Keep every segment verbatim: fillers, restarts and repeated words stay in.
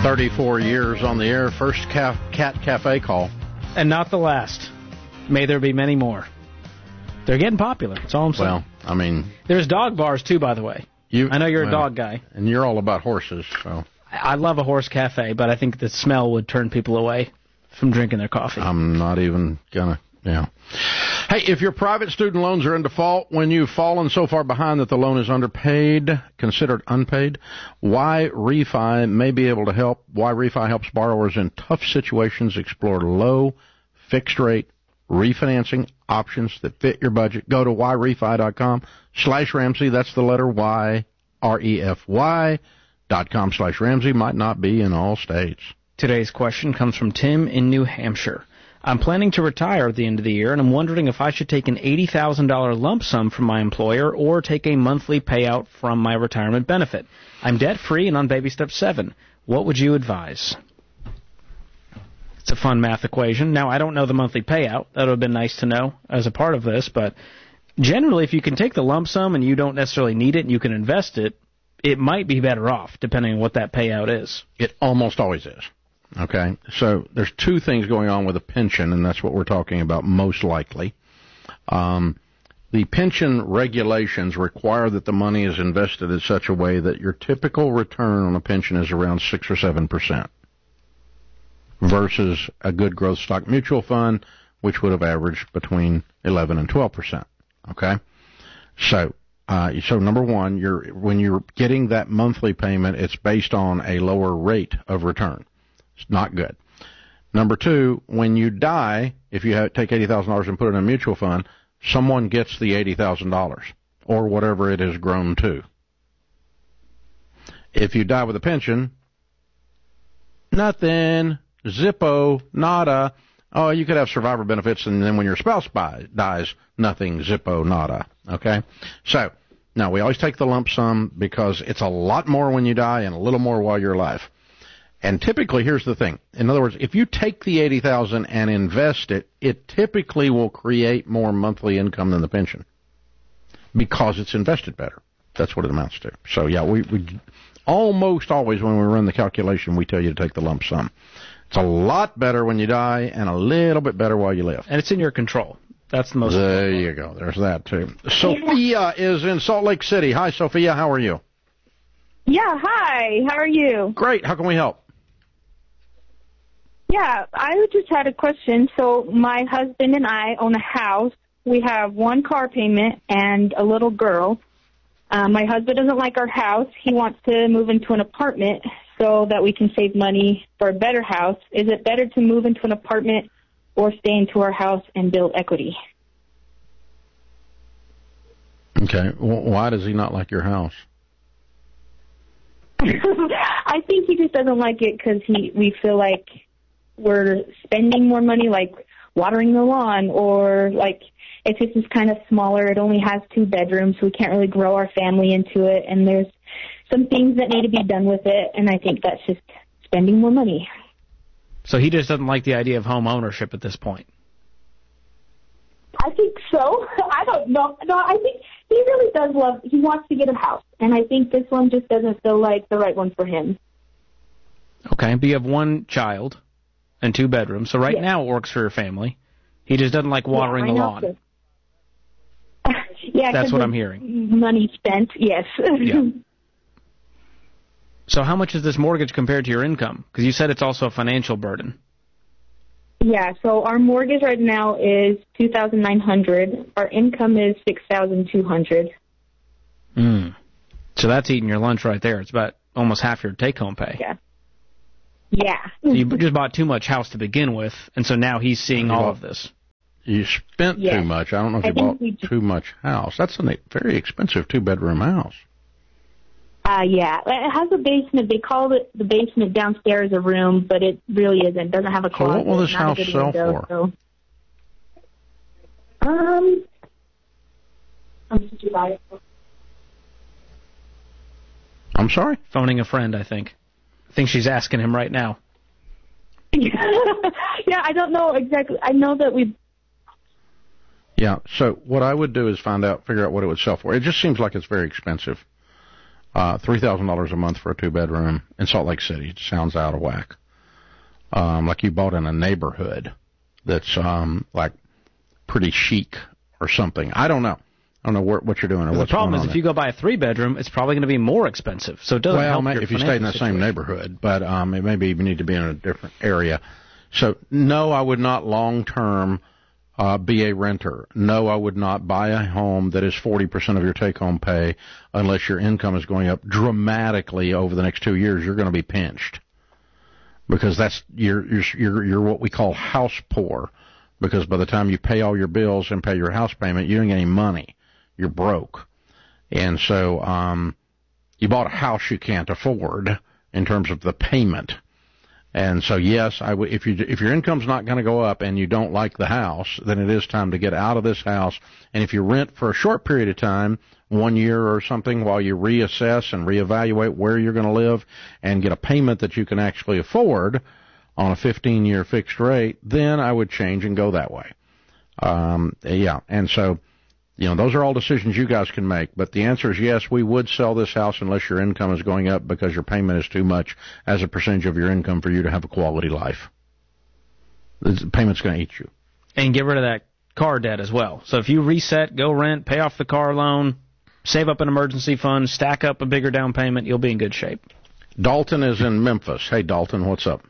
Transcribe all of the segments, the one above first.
thirty-four years on the air, first Cat Cafe call. And not the last. May there be many more. They're getting popular, that's all I'm saying. Well, I mean... There's dog bars, too, by the way. You, I know you're well, a dog guy. And you're all about horses, so... I love a horse cafe, but I think the smell would turn people away from drinking their coffee. I'm not even gonna... Yeah. Hey, if your private student loans are in default when you've fallen so far behind that the loan is underpaid, considered unpaid, Y-Refi may be able to help. Y-Refi helps borrowers in tough situations explore low, fixed-rate refinancing options that fit your budget. Go to yrefy.com slash Ramsey. That's the letter Y, R E F Y dot com slash Ramsey. Might not be in all states. Today's question comes from Tim in New Hampshire. I'm planning to retire at the end of the year, and I'm wondering if I should take an eighty thousand dollars lump sum from my employer or take a monthly payout from my retirement benefit. I'm debt-free and on baby step seven. What would you advise? It's a fun math equation. Now, I don't know the monthly payout. That would have been nice to know as a part of this, but generally, if you can take the lump sum and you don't necessarily need it and you can invest it, it might be better off, depending on what that payout is. It almost always is. Okay, so there's two things going on with a pension, and that's what we're talking about most likely. Um, the pension regulations require that the money is invested in such a way that your typical return on a pension is around six or seven percent versus a good growth stock mutual fund, which would have averaged between eleven and twelve percent. Okay, so uh, so number one, you're when you're getting that monthly payment, it's based on a lower rate of return. It's not good. Number two, when you die, if you have, take eighty thousand dollars and put it in a mutual fund, someone gets the eighty thousand dollars or whatever it has grown to. If you die with a pension, nothing, zippo, nada. Oh, you could have survivor benefits, and then when your spouse buy, dies, nothing, zippo, nada. Okay? So, now we always take the lump sum because it's a lot more when you die and a little more while you're alive. And typically, here's the thing. In other words, if you take the eighty thousand dollars and invest it, it typically will create more monthly income than the pension because it's invested better. That's what it amounts to. So, yeah, we, we almost always when we run the calculation, we tell you to take the lump sum. It's a lot better when you die and a little bit better while you live. And it's in your control. That's the most There you go. There's that, too. Sophia is in Salt Lake City. Hi, Sophia. How are you? Yeah, hi. How are you? Great. How can we help? Yeah, I just had a question. So my husband and I own a house. We have one car payment and a little girl. Uh, my husband doesn't like our house. He wants to move into an apartment so that we can save money for a better house. Is it better to move into an apartment or stay into our house and build equity? Okay. Well, why does he not like your house? I think he just doesn't like it because he we feel like we're spending more money, like watering the lawn, or like it's just is kind of smaller. It only has two bedrooms, so we can't really grow our family into it. And there's some things that need to be done with it, and I think that's just spending more money. So he just doesn't like the idea of home ownership at this point. I think so. I don't know. No, I think he really does love, he wants to get a house, and I think this one just doesn't feel like the right one for him. Okay, but you have one child and two bedrooms, so right yes. now it works for your family. He just doesn't like watering yeah, the lawn. So. yeah, That's what I'm hearing. Money spent, yes. yeah. So how much is this mortgage compared to your income? Because you said it's also a financial burden. Yeah, so our mortgage right now is two thousand nine hundred dollars. Our income is six thousand two hundred dollars. Mm. So that's eating your lunch right there. It's about almost half your take-home pay. Yeah. Yeah. So you just bought too much house to begin with, and so now he's seeing all of this. You spent yeah. too much. I don't know if I you bought just... too much house. That's a very expensive two-bedroom house. Uh, yeah. It has a basement. They call it the basement downstairs a room, but it really isn't. It doesn't have a closet. So what will this house sell window, for? So. Um, how much did you buy it for? I'm sorry? Phoning a friend, I think. I think she's asking him right now. yeah, I don't know exactly. I know that we... Yeah, so what I would do is find out, figure out what it would sell for. It just seems like it's very expensive. Uh, three thousand dollars a month for a two-bedroom in Salt Lake City. It sounds out of whack. Um, like you bought in a neighborhood that's um, like pretty chic or something. I don't know. I don't know where, what you're doing or the what's problem going is on if you go buy a three-bedroom, it's probably going to be more expensive. So it doesn't well, help your if you stayed in the situation. same neighborhood, but um, it maybe you need to be in a different area. So, no, I would not long-term uh, be a renter. No, I would not buy a home that is forty percent of your take-home pay unless your income is going up dramatically over the next two years. You're going to be pinched because that's you're you're you're, you're what we call house poor. Because by the time you pay all your bills and pay your house payment, you don't get any money. You're broke, and so um, you bought a house you can't afford in terms of the payment. And so, yes, I w- if you if your income's not going to go up and you don't like the house, then it is time to get out of this house. And if you rent for a short period of time, one year or something, while you reassess and reevaluate where you're going to live and get a payment that you can actually afford on a fifteen-year fixed rate, then I would change and go that way. Um, yeah, and so, you know, those are all decisions you guys can make. But the answer is yes, we would sell this house unless your income is going up because your payment is too much as a percentage of your income for you to have a quality life. The payment's going to eat you. And get rid of that car debt as well. So if you reset, go rent, pay off the car loan, save up an emergency fund, stack up a bigger down payment, you'll be in good shape. Dalton is in Memphis. Hey, Dalton, what's up?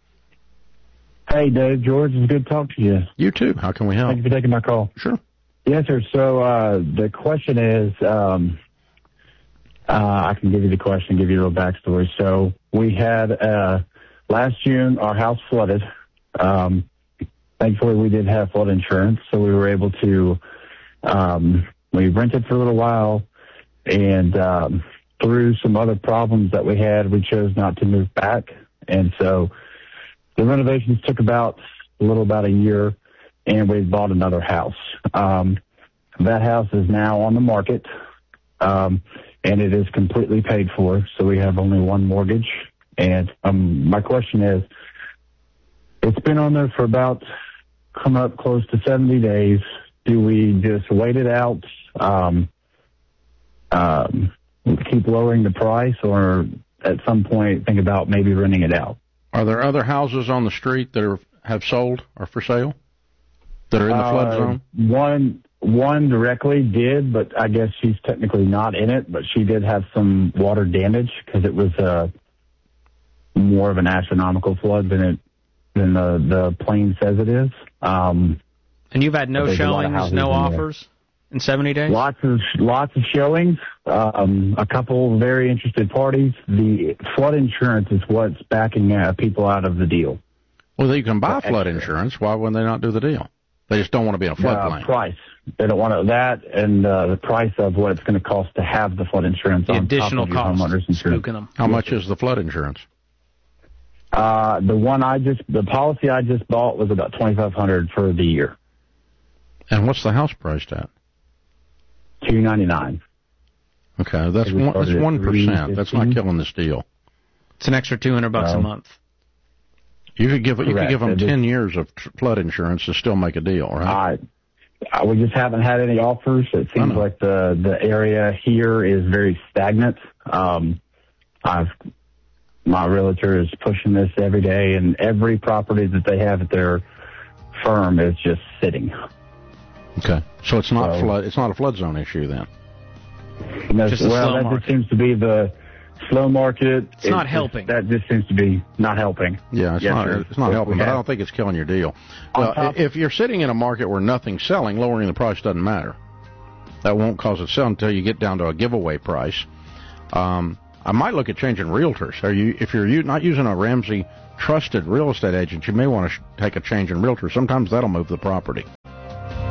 Hey, Dave, George, it's good to talk to you. You too. How can we help? Thank you for taking my call. Sure. Yes, sir. So uh, the question is, um, uh, I can give you the question, give you a little backstory. So we had, uh, last June, our house flooded. Um, thankfully, we did have flood insurance, so we were able to, um, we rented for a little while, and um, through some other problems that we had, we chose not to move back. And so the renovations took about a little about a year, and we bought another house. Um, that house is now on the market, um, and it is completely paid for, so we have only one mortgage. And um, my question is, it's been on there for about, come up close to seventy days. Do we just wait it out, um, um, keep lowering the price, or at some point think about maybe renting it out? Are there other houses on the street that are, have sold or for sale that are in the flood uh, zone? One one directly did, but I guess she's technically not in it, but she did have some water damage because it was uh, more of an astronomical flood than it than the, the plane says it is. Um, and you've had no showings, no offers in seventy days? Lots of lots of showings, um, a couple very interested parties. The flood insurance is what's backing uh, people out of the deal. Well, you can buy For flood extra. insurance. Why wouldn't they not do the deal? They just don't want to be in a Uh, floodplain. price. They don't want to, that and uh, the price of what it's going to cost to have the flood insurance The on additional top of your cost, homeowner's insurance. spooking them. How much is the flood insurance? Uh, the one I just, the policy I just bought was about twenty-five hundred dollars for the year. And what's the house priced at? two ninety-nine. Okay, that's We one, that's started at one percent. That's not three fifteen. killing this deal. It's an extra two hundred bucks No. a month. You could give you could Correct. give them It is- ten years of tr- flood insurance and still make a deal, right? I, I, we just haven't had any offers. It seems know. like the, the area here is very stagnant. Um, I've, my realtor is pushing this every day, and every property that they have at their firm is just sitting. Okay, so it's not So- flood. It's not a flood zone issue then. And that's- Just a well, slow that market. just seems to be the slow market. It's not just- helping. That just seems to be not helping. Yeah, it's Yes, not sir. it's not We helping, but I have- don't think it's killing your deal. On Well, top- if you're sitting in a market where nothing's selling, lowering the price doesn't matter. That won't cause it to sell until you get down to a giveaway price. Um, I might look at changing realtors. Are you if you're u- not using a Ramsey trusted real estate agent, you may want to sh- take a change in realtor. Sometimes that'll move the property.